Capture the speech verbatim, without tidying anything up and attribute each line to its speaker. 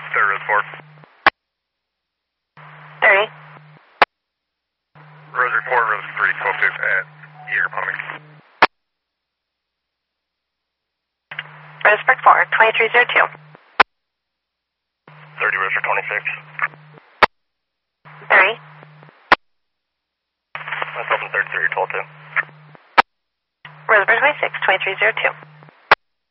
Speaker 1: Third Reservoir.
Speaker 2: thirty.
Speaker 1: Rosary four, Rosary three, focus at Eager Pumping.
Speaker 2: Roseburg four, twenty-three zero two.
Speaker 1: thirty, Rosary twenty-six.
Speaker 2: thirty.
Speaker 1: Let's open thirty-three, twelve two.
Speaker 2: Roseburg twenty-six, twenty-three zero two.